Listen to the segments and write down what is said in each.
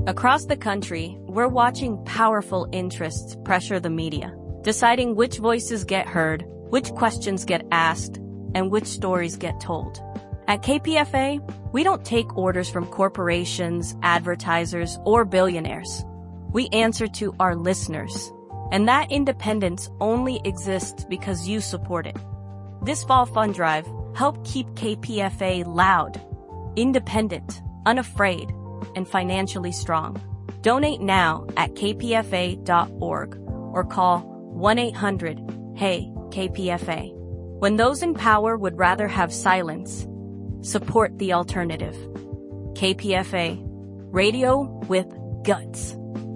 Across the country, we're watching powerful interests pressure the media, deciding which voices get heard, which questions get asked, and which stories get told. At KPFA, we don't take orders from corporations, advertisers, or billionaires. We answer to our listeners. And that independence only exists because you support it. This fall fund drive, help keep KPFA loud, independent, unafraid, and financially strong. Donate now at kpfa.org or call 1-800-HEY-KPFA. When those in power would rather have silence, support the alternative. KPFA, radio with guts.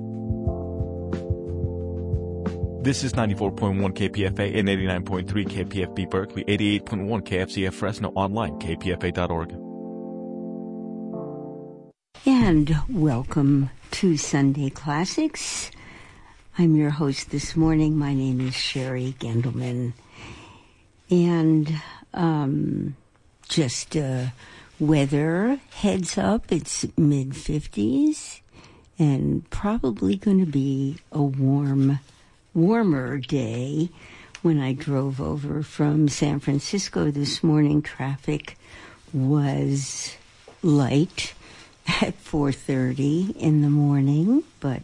This is 94.1 KPFA and 89.3 KPFB Berkeley, 88.1 KFCF Fresno, online, kpfa.org. And welcome to Sunday Classics. I'm your host this morning. My name is Sherry Gendelman. And just weather heads up. It's mid-50s and probably going to be a warmer day. When I drove over from San Francisco this morning, traffic was light at 4:30 in the morning, but